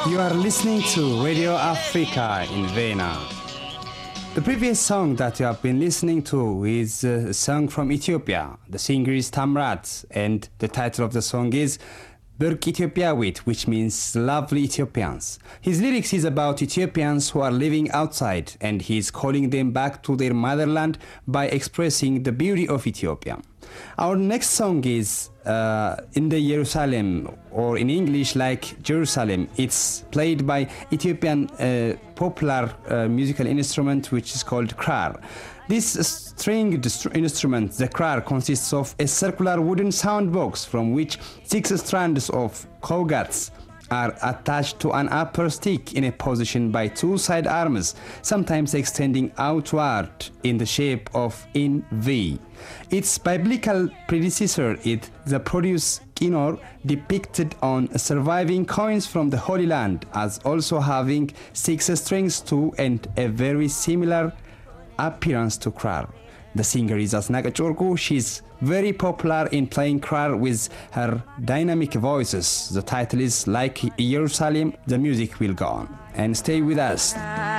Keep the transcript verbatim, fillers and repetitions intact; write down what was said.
You are listening to Radio Africa in Vienna. The previous song that you have been listening to is a song from Ethiopia. The singer is Tamrat, and the title of the song is Birk Ethiopiawit, which means lovely Ethiopians. His lyrics is about Ethiopians who are living outside, and he is calling them back to their motherland by expressing the beauty of Ethiopia. Our next song is uh, In the Jerusalem, or in English like Jerusalem. It's played by Ethiopian uh, popular uh, musical instrument which is called krar. This stringed instrument, the krar, consists of a circular wooden sound box from which six strands of cogots are attached to an upper stick in a position by two side arms, sometimes extending outward in the shape of in V. Its biblical predecessor is the Produce Kinor, depicted on surviving coins from the Holy Land as also having six strings too, and a very similar appearance to krar. The singer is Asnaqach Worqu. She's very popular in playing krar with her dynamic voices. The title is Like Jerusalem. The music will go on. And stay with us.